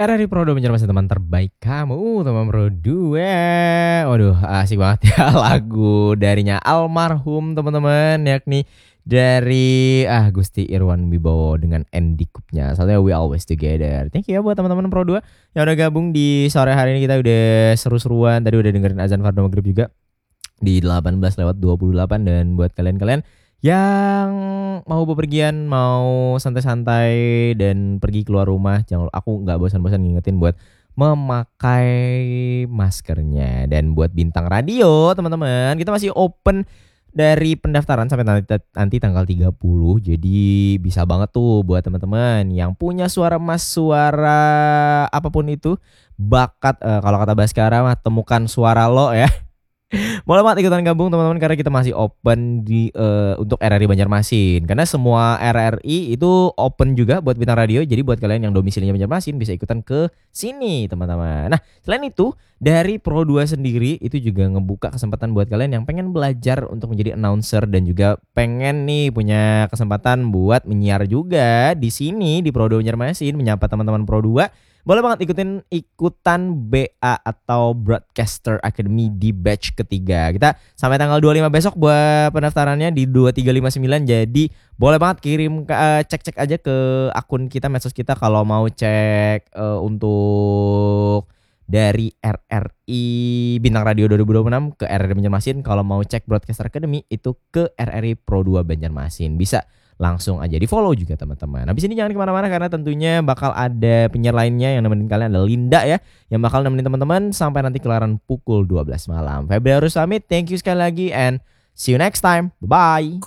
RRI Pro 2 menjadi teman terbaik kamu, teman Pro 2. Waduh, asik banget ya lagu darinya almarhum teman-teman, yakni dari Gusti Irwan Wibowo dengan Andy Kupnya. Soalnya We Always Together. Thank you ya buat teman-teman Pro 2 yang udah gabung di sore hari ini. Kita udah seru-seruan, tadi udah dengerin azan Fardhu Maghrib juga di 18:28. Dan buat kalian-kalian yang mau bepergian, mau santai-santai dan pergi keluar rumah, jangan, aku nggak bosan-bosan ngingetin buat memakai maskernya. Dan buat bintang radio teman-teman, kita masih open dari pendaftaran sampai nanti tanggal 30. Jadi bisa banget tuh buat teman-teman yang punya suara emas, suara apapun itu, bakat, kalau kata Baskara mah temukan suara lo ya. Boleh banget ikutan gabung teman-teman, karena kita masih open di untuk RRI Banjarmasin. Karena semua RRI itu open juga buat bintang radio. Jadi buat kalian yang domisilinya Banjarmasin bisa ikutan ke sini teman-teman. Nah, selain itu dari Pro 2 sendiri itu juga ngebuka kesempatan buat kalian yang pengen belajar untuk menjadi announcer dan juga pengen nih punya kesempatan buat menyiar juga di sini di Pro 2 Banjarmasin, menyapa teman-teman Pro 2. Boleh banget ikutan BA atau Broadcaster Academy di batch ketiga. Kita sampai tanggal 25 besok buat pendaftarannya di 2359. Jadi boleh banget kirim cek-cek aja ke akun kita, medsos kita, kalau mau cek untuk dari RRI Bintang Radio 2026 ke RRI Banjarmasin. Kalau mau cek Broadcaster Academy itu ke RRI Pro 2 Banjarmasin. Bisa langsung aja di follow juga teman-teman. Habis ini jangan kemana-mana karena tentunya bakal ada penyiar lainnya yang nemenin kalian, ada Linda ya, yang bakal nemenin teman-teman sampai nanti kelaran pukul 12 malam. Febri harus pamit, thank you sekali lagi and see you next time, bye bye.